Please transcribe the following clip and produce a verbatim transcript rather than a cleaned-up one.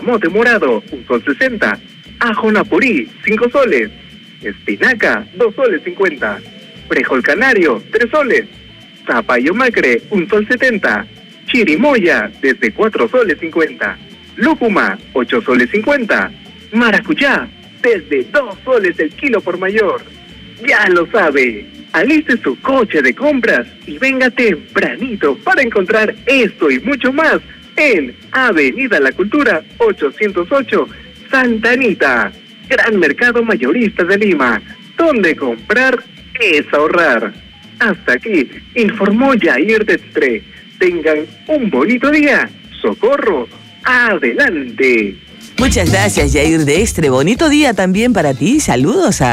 camote morado, un sol sesenta. Ajo naporí, cinco soles. Espinaca, dos soles cincuenta. Frijol canario, tres soles. Zapallo macre, un sol setenta. Chirimoya, desde cuatro soles cincuenta. Lúcuma, ocho soles cincuenta. Maracuyá, desde dos soles el kilo por mayor. Ya lo sabe, aliste su coche de compras y venga tempranito para encontrar esto y mucho más en Avenida La Cultura ochocientos ocho, Santa Anita, Gran Mercado Mayorista de Lima, donde comprar es ahorrar. Hasta aquí informó Yair Destre. Tengan un bonito día. Socorro, adelante. Muchas gracias, Yair Destre. Bonito día también para ti. Saludos a